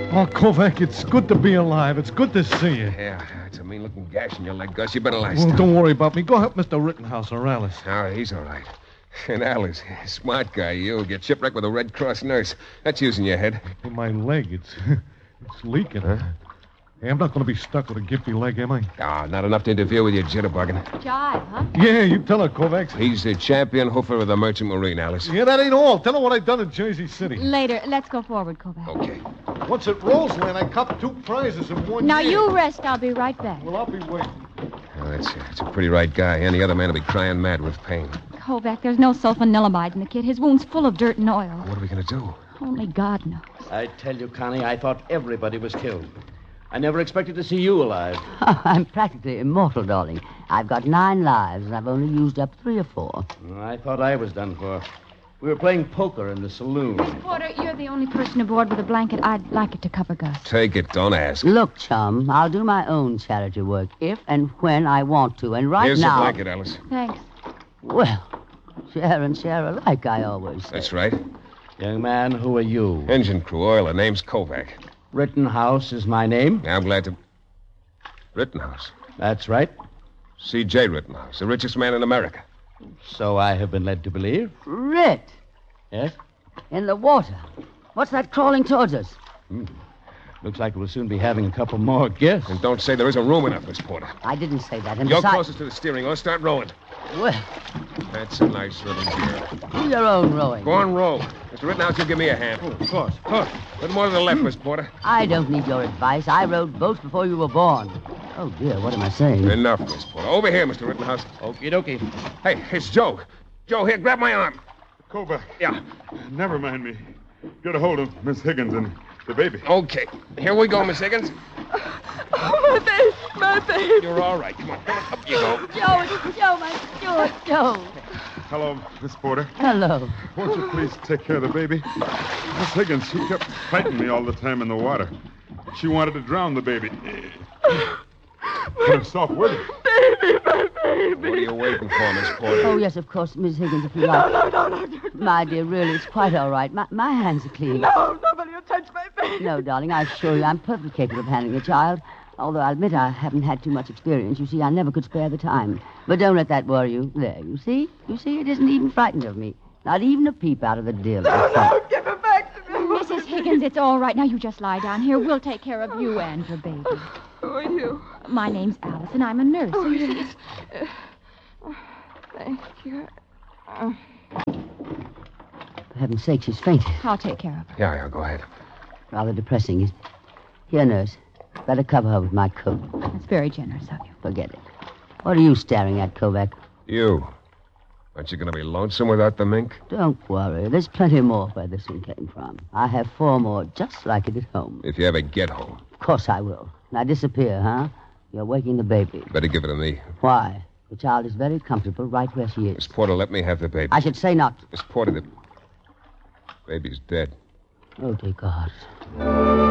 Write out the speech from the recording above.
Oh, Kovac, it's good to be alive. It's good to see you. Yeah, it's a mean-looking gash in your leg, Gus. You better lie Well, still. don't worry about me. Go help Mr. Rittenhouse or Alice. Oh, he's all right. And Alice, smart guy, you'll get shipwrecked with a Red Cross nurse. That's using your head. Hey, my leg, it's leaking. Huh? Hey, I'm not going to be stuck with a gimpy leg, am I? Ah, not enough to interfere with your jitterbugging. Jive, huh? Yeah, you tell her, Kovacs. He's the champion hoofer of the Merchant Marine, Alice. Yeah, that ain't all. Tell her what I done in Jersey City. Later. Let's go forward, Kovac. Okay. Once at Roseland, I copped 2 prizes in 1 Now year. you rest. I'll be right back. Well, I'll be waiting. Oh, that's a pretty right guy. Any other man would be crying mad with pain. Kovac, there's no sulfanilamide in the kit. His wound's full of dirt and oil. What are we going to do? Only God knows. I tell you, Connie, I thought everybody was killed. I never expected to see you alive. I'm practically immortal, darling. I've got 9 lives, and I've only used up 3 or 4. I thought I was done for. We were playing poker in the saloon. Miss Porter, you're the only person aboard with a blanket. I'd like it to cover Gus. Take it. Don't ask. Look, chum, I'll do my own charity work if and when I want to. And right Here's now... the blanket, Alice. Thanks. Well, share and share alike, I always say. That's right. Young man, who are you? Engine crew, oiler. Name's Kovac. Rittenhouse is my name. I'm glad to... Rittenhouse. That's right. C.J. Rittenhouse, the richest man in America. So I have been led to believe. Rit, Yes? in the water. What's that crawling towards us? Looks like we'll soon be having a couple more guests. And don't say there isn't room enough, Miss Porter. I didn't say that. And You're besides... closest to the steering oar. Start rowing. Well, That's a nice little girl. do your own rowing. Go on, row. Mr. Rittenhouse, you give me a hand. Oh, of course. A little more to the left, Miss Porter. I don't need your advice. I rowed boats before you were born. Oh, dear, what am I saying? Enough, Miss Porter. Over here, Mr. Rittenhouse. Okie dokie. Hey, it's Joe. Joe, here, grab my arm. Kovac. Yeah. Never mind me. Get a hold of Miss Higgins and the baby. Okay. Here we go, Miss Higgins. Oh, my baby. You're all right. Come on, up you go. Joe, it's Joe, my Stuart. Joe. Hello, Miss Porter. Hello. Won't you please take care of the baby? Miss Higgins, she kept fighting me all the time in the water. She wanted to drown the baby. Put her soft with it. What are you waiting for, Miss Porter? Oh, yes, of course, Miss Higgins, if you like. No. My dear, really, it's quite all right. My hands are clean. No, nobody will touch my baby. No, darling, I assure you I'm perfectly capable of handling a child. Although I'll admit I haven't had too much experience. You see, I never could spare the time. But don't let that worry you. There, you see? You see, it isn't even frightened of me. Not even a peep out of the deal. No, give her back to me. Mrs. Higgins, it's all right. Now you just lie down here. We'll take care of you and your baby. Who are you? My name's Alice, and I'm a nurse. Oh, You see, yes. Thank you. For heaven's sake, she's fainted. I'll take care of her. Yeah, go ahead. Rather depressing. Here, nurse. Better cover her with my coat. That's very generous of you. Forget it. What are you staring at, Kovac? You. Aren't you going to be lonesome without the mink? Don't worry. There's plenty more where this one came from. I have 4 more just like it at home. If you ever get home, Of course I will. Now disappear, huh? You're waking the baby. better give it to me. Why? The child is very comfortable right where she is. Miss Porter, let me have the baby. I should say not. Miss Porter, the baby's dead. Oh, dear God.